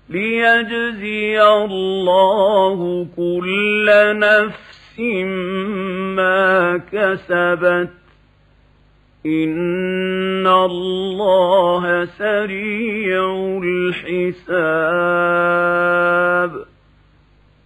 ليجزي الله كل نفس ما كسبت إن الله سريع الحساب